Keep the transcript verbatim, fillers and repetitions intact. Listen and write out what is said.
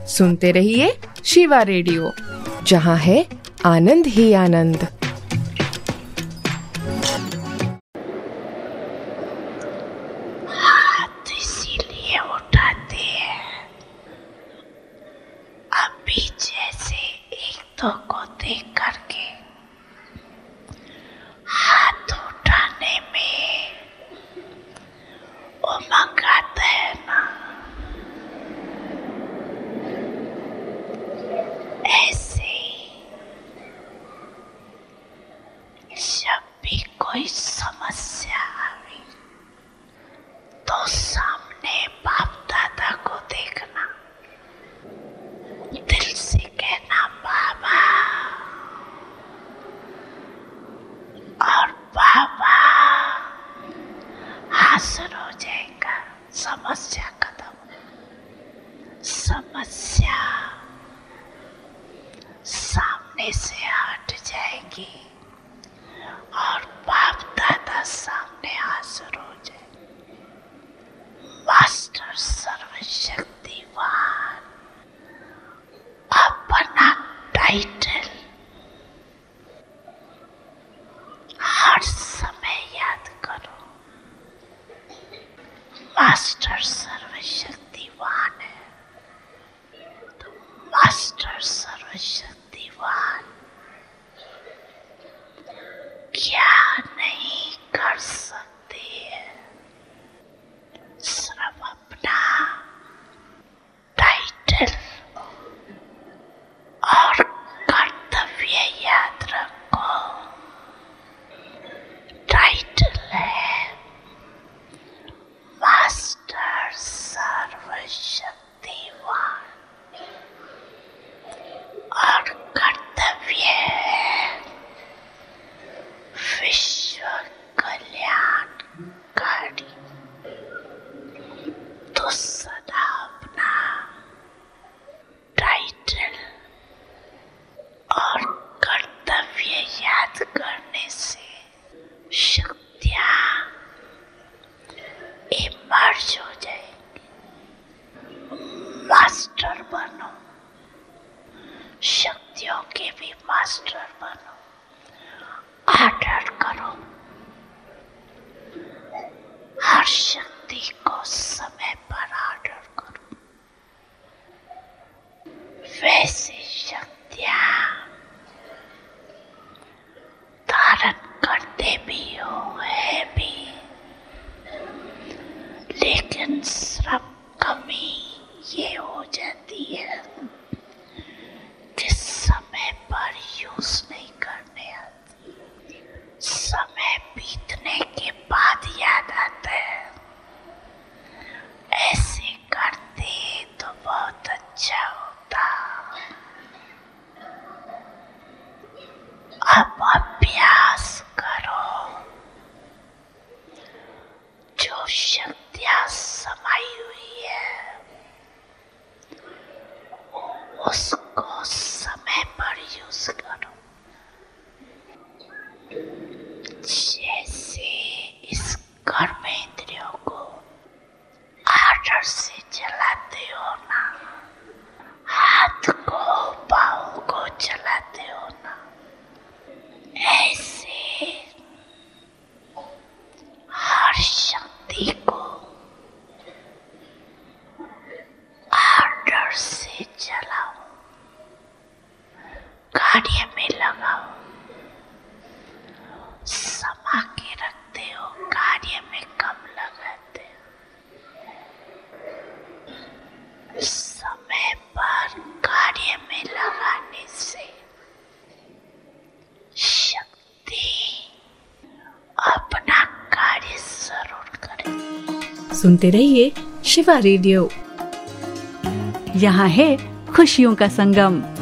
सुनते रहिए शिवा रेडियो, जहाँ है आनंद ही आनंद। हाथ इसीलिए उठाते हैं अभी जैसे एक दो को देख करके हाथ उठाने में उमंग आता है ना, ऐसे ही जब भी कोई समस्या आई तो सामने बाप दादा को देखना, दिल से कहना बाबा, और बाबा हासिल हो जाएगा, समस्या खत्म। समस्या सामने से हट जाएगी और बाप दादा सामने हाजिर हो जाए। मास्टर सर्वशक्तिवान अपना टाइटल हर समय याद करो। मास्टर सर्वशक्तिवान है तो मास्टर सर्वशक्तिवान क्या नहीं कर सकते हैं। सिर्फ अपना टाइटल और कर्तव्य याद रखो। टाइटल है मास्टर सर्वशक्तिवान और कर्तव्य है विश्व कल्याणकारी। तो सदा अपना टाइटल और कर्तव्य याद करने से शक्तियाँ इमर्ज हो जाएंगी। मास्टर बनो, शक्तियों के भी मास्टर बनो। आदर करो, हर शक्ति को समय पर आदर करो। वैसे शक्तियाँ धारण करते भी हो है भी, लेकिन सिर्फ कमी ये हो जाती है कि समय पर यूज नहीं करने आती। समय बीतने के बाद याद आता है, ऐसे करते तो बहुत अच्छा होता। अब अभ्यास करो, जो शक्तियाँ समाई हुई है उसको समय पर यूज करो। जैसे इस कर्मेंद्रियों को आदर से चलाते हो ना, हाथ को पाँव को चलाते हो ना, ऐसे हर शक्ति को आदर से चलाओ, कार्य में लगाओ। समा के रखते हो, कार्य में कम लगाते हो। समय पर कार्य में लगाने से शक्ति अपना कार्य जरूर करे। सुनते रहिए शिवा रेडियो, यहाँ है खुशियों का संगम।